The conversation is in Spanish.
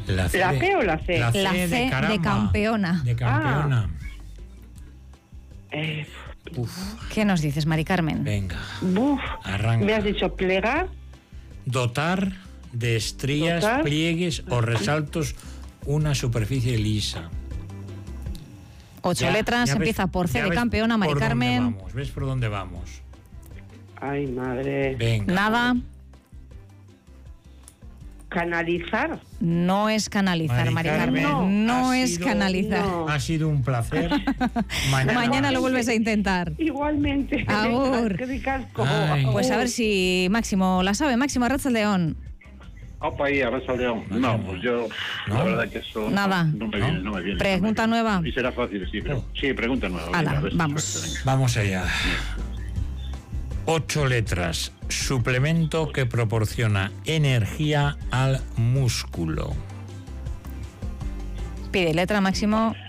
¿La C o la C? La C de campeona. De campeona. ¿Qué nos dices, Mari Carmen? Venga, arranca. ¿Me has dicho plegar? Dotar de estrías, pliegues o resaltos una superficie lisa. 8 letras, empieza por C de campeona, Mari Carmen. ¿Ves por dónde vamos? Ay, madre. Venga. Nada. ¿Canalizar? No es canalizar, Mari Carmen. No es canalizar. No. Ha sido un placer. Mañana lo vuelves a intentar. Igualmente. Agur. Qué ricasco. Pues a ver si Máximo la sabe. Máximo, Arratsaldeon. Opa, ahí, Arratsaldeon. No, pues yo, la verdad que eso Nada. no me viene. Pregunta nueva. Y será fácil, sí, pero sí, pregunta nueva. Hala, venga, vamos. Vamos allá. 8 letras. Suplemento que proporciona energía al músculo. Pide letra, Máximo.